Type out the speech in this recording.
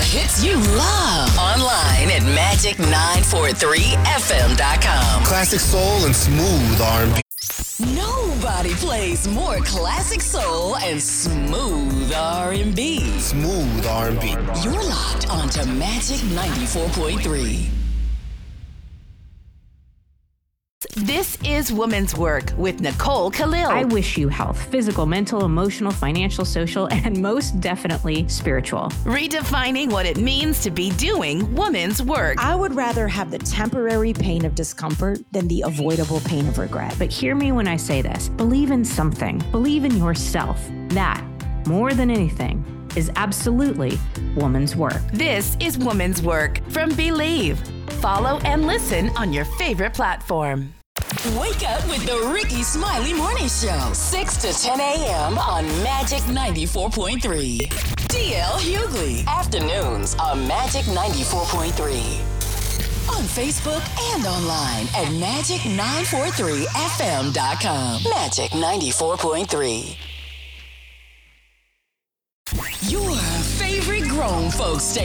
hits you love. Online at magic943fm.com. Classic soul and smooth R&B. Nobody plays more classic soul and smooth R&B. Smooth R&B. You're locked onto Magic 94.3. This is Woman's Work with Nicole Khalil. I wish you health, physical, mental, emotional, financial, social, and most definitely spiritual. Redefining what it means to be doing woman's work. I would rather have the temporary pain of discomfort than the avoidable pain of regret. But hear me when I say this. Believe in something. Believe in yourself. That, more than anything, is absolutely woman's work. This is Woman's Work from Believe. Follow and listen on your favorite platform. Wake up with the Ricky Smiley Morning Show, 6 to 10 a.m. on Magic 94.3. DL Hughley, afternoons on Magic 94.3. On Facebook and online at magic943fm.com. Magic 94.3. Your favorite grown folks station.